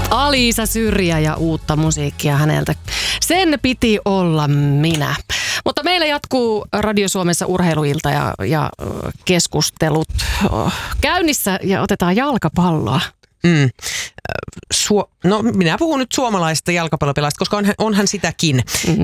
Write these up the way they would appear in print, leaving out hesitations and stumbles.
Aliisa Syrjä ja uutta musiikkia häneltä. Sen piti olla minä. Mutta meillä jatkuu Radio Suomessa urheiluilta ja keskustelut käynnissä ja otetaan jalkapalloa. No minä puhun nyt suomalaisesta jalkapallopelaajasta, koska onhan sitäkin.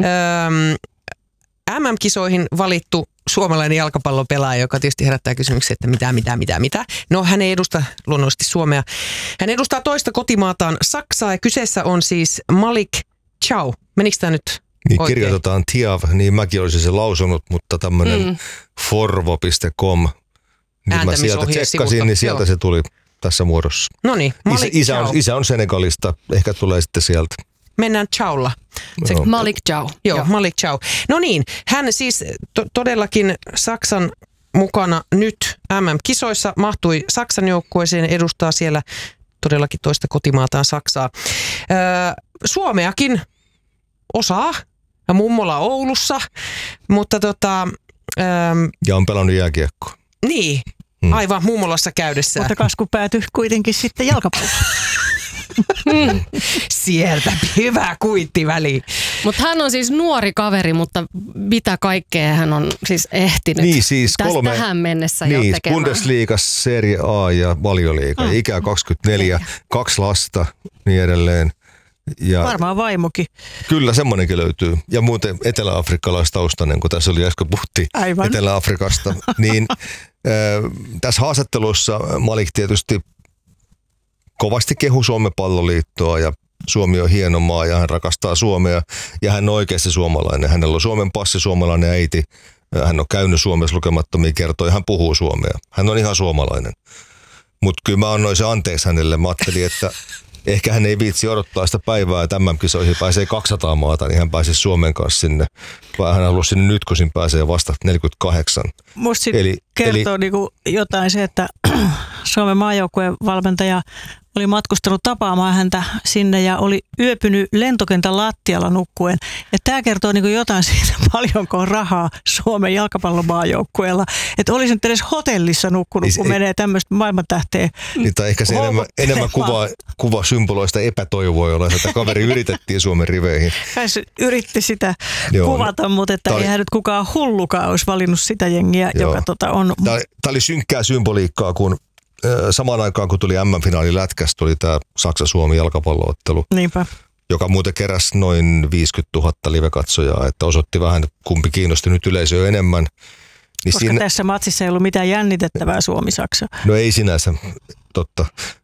MM-kisoihin valittu suomalainen jalkapallopelaaja, joka tietysti herättää kysymyksiä, että mitä. No hän ei edusta luonnollisesti Suomea. Hän edustaa toista kotimaataan Saksaa ja kyseessä on siis Malik Thiaw. Menikö tämä nyt niin oikein? Kirjoitetaan Thiaw, niin mäkin olisin se lausunut, mutta tämmöinen forvo.com, niin mä sieltä tsekkasin, niin sieltä se tuli tässä muodossa. No niin, isä on Senegalista, ehkä tulee sitten sieltä. Mennään Thiawlla. Malik Thiaw. Joo, Malik Thiaw. No niin, hän siis todellakin Saksan mukana nyt MM-kisoissa mahtui Saksan joukkueeseen, edustaa siellä todellakin toista kotimaataan Saksaa. Suomeakin osaa, ja mummola Oulussa, mutta ja on pelannut jääkiekkoa. Niin, aivan mummolassa käydessään. Mutta kasku päätyi kuitenkin sitten jalkapalloon. Sieltä hyvä kuitti väliin. Mutta hän on siis nuori kaveri, mutta mitä kaikkea hän on siis ehtinyt niin, siis tähän mennessä jo tekemään. Bundesliga, Serie A ja Valioliiga. Ikä 24, 2 lasta, niin edelleen. Ja varmaan vaimokin. Kyllä, semmoinenkin löytyy. Ja muuten etelä-afrikkalaistaustainen, kun tässä oli äsken puhuttiin Etelä-Afrikasta. Niin tässä haastattelussa Malik tietysti kovasti kehu Suomen palloliittoa ja Suomi on hieno maa ja hän rakastaa Suomea ja hän on oikeasti suomalainen. Hänellä on Suomen passi, suomalainen äiti. Hän on käynyt Suomessa lukemattomia kertoja, hän puhuu suomea. Hän on ihan suomalainen. Mutta kyllä mä annoin se anteeksi hänelle. Mä ajattelin, että ehkä hän ei viitsi odottaa sitä päivää, että MM-kisoihin pääsee 200 maata, niin hän pääsisi Suomen kanssa sinne. Vaan hän halusi sinne nyt, kun siinä pääsee vasta 48. Musta kertoo niinku jotain se, että Suomen maajoukkueen valmentaja oli matkustanut tapaamaan häntä sinne ja oli yöpynyt lentokentän lattialla nukkuen. Ja tämä kertoo niinku jotain siitä, paljonko on rahaa Suomen jalkapallomaajoukkueella. Että olisi nyt edes hotellissa nukkunut, niin kun menee tämmöistä maailmantähteä. Niin, tai ehkä se enemmän kuva symboloista epätoivoa, jolla sitä kaveri yritettiin Suomen riveihin. Kai se yritti sitä kuvata, mutta että eihän nyt kukaan hullukaan olisi valinnut sitä jengiä, joka on... Tämä oli synkkää symboliikkaa, kun samaan aikaan, kun tuli MM-finaali lätkästä, tuli tämä Saksa-Suomi jalkapalloottelu. Niinpä. Joka muuten keräsi noin 50 000 live-katsojaa, että osoitti vähän, kumpi kiinnosti nyt yleisöä enemmän. Niin koska tässä matsissa ei ollut mitään jännitettävää Suomi-Saksa. No ei sinänsä, totta.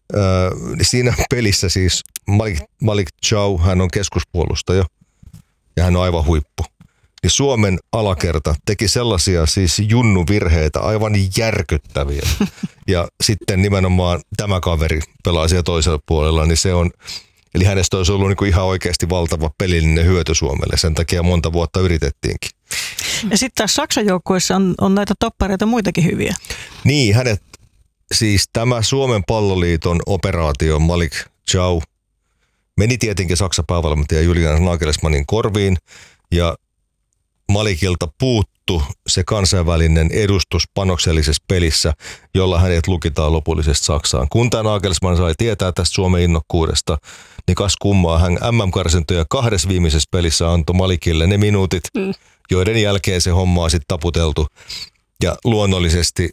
Siinä pelissä siis Malik Thiaw, hän on keskuspuolustaja ja hän on aivan huippu. Niin Suomen alakerta teki sellaisia siis junnuvirheitä, aivan järkyttäviä. Ja sitten nimenomaan tämä kaveri pelaa siellä toisella puolella, niin se on, eli hänestä olisi ollut niin kuin ihan oikeasti valtava pelillinen hyöty Suomelle. Sen takia monta vuotta yritettiinkin. Ja sitten taas Saksan joukkueessa on näitä toppareita muitakin hyviä. Niin, siis tämä Suomen palloliiton operaatio Malik Thiaw meni tietenkin Saksan päävalmentaja Julian Nagelsmannin korviin ja Malikilta puuttu se kansainvälinen edustus panoksellisessa pelissä, jolla hänet lukitaan lopullisesti Saksaan. Kun tämä Nagelsmann sai tietää tästä Suomen innokkuudesta, niin kas kummaa hän MM-karsintoja 2 viimeisessä pelissä antoi Malikille ne minuutit, joiden jälkeen se homma on sitten taputeltu. Ja luonnollisesti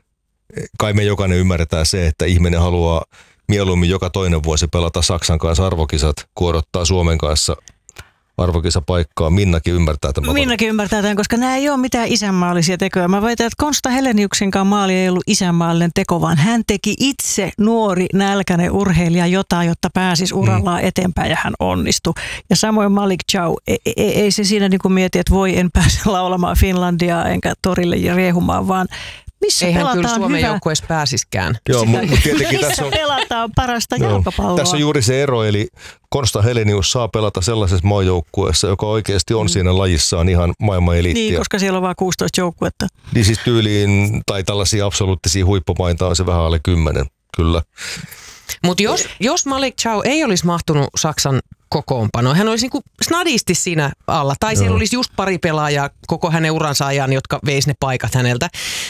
kai me jokainen ymmärretään se, että ihminen haluaa mieluummin joka toinen vuosi pelata Saksan kanssa arvokisat, kun odottaa Suomen kanssa arvokisapaikkaa. Minnakin ymmärtää tämän. Minnakin ymmärtää tämän, koska nämä ei ole mitään isänmaallisia tekoja. Mä väitän, että Konsta Heleniuksenkaan maali ei ollut isänmaallinen teko, vaan hän teki itse nuori nälkäinen urheilija jotain, jotta pääsisi urallaan eteenpäin ja hän onnistui. Ja samoin Malik Thiaw, ei se siinä niin kuin mieti, että voi en pääse laulamaan Finlandia enkä torille ja riehumaan, vaan missä eihän pelataan kyllä Suomen hyvä. joukkueessa pääsiskään. Joo, mutta tietenkin missä pelataan parasta jalkapalloa. Tässä on juuri se ero, eli Konsta Helenius saa pelata sellaisessa maajoukkueessa, joka oikeasti on siinä lajissaan ihan maailman eliittiä. Niin, koska siellä on vain 16 joukkuetta. Niin siis tyyliin, tai tällaisia absoluuttisia huippumaita on se vähän alle 10, kyllä. Mutta jos Malik Thiaw ei olisi mahtunut Saksan kokoonpano. Hän olisi niin kuin snadisti siinä alla. Tai siellä olisi just pari pelaajaa koko hänen uransa ajan, jotka veisi ne paikat häneltä.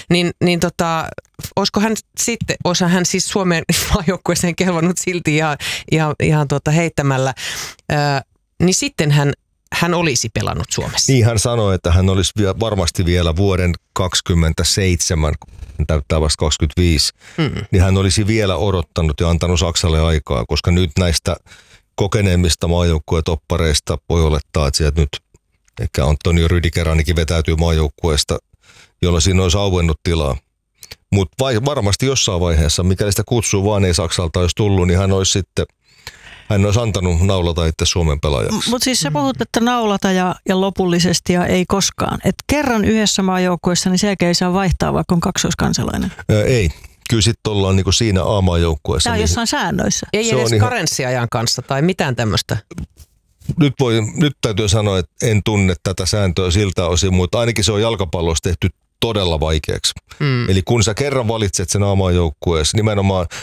Olisiko hän siis Suomen maajoukkueeseen kelvannut silti ihan heittämällä. Niin sitten hän olisi pelannut Suomessa. Niin hän sanoi, että hän olisi varmasti vielä vuoden 27, täyttää vasta 25, niin hän olisi vielä odottanut ja antanut Saksalle aikaa, koska nyt näistä kokeneemmista maajoukkuetoppareista voi olettaa, että sieltä nyt ehkä Antonio Rüdiger ainakin vetäytyy maajoukkueesta, jolla siinä olisi auennut tilaa. Mutta varmasti jossain vaiheessa, mikäli sitä kutsuu vaan ei Saksalta olisi tullut, niin hän olisi antanut naulata itse Suomen pelaajaksi. Mutta siis sä puhut, että naulata ja lopullisesti ja ei koskaan. Että kerran yhdessä maajoukkueessa, niin sen jälkeen ei saa vaihtaa, vaikka on kaksoiskansalainen. Ei. Kyllä sitten ollaan niinku siinä A-maajoukkueessa. Tämä on jossain säännöissä. Ei edes karenssiajan kanssa tai mitään tämmöistä. Nyt täytyy sanoa, että en tunne tätä sääntöä siltä osin, mutta ainakin se on jalkapallossa tehty todella vaikeaksi. Eli kun sä kerran valitset sen A-maajoukkueessa, nimenomaan